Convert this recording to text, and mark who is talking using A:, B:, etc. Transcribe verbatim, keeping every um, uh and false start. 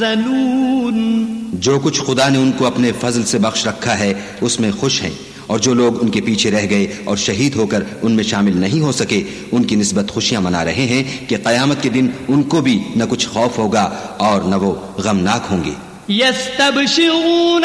A: यहज़नून।
B: जो कुछ खुदा ने उनको अपने फजल से बख्श रखा है उसमें खुश हैं, और जो लोग उनके पीछे रह गए और शहीद होकर उनमें शामिल नहीं हो सके उनकी निस्बत खुशियां मना रहे हैं कि क़यामत के दिन उनको भी न कुछ खौफ होगा और न वो गमनाक होंगे।
A: यस्तबशिरून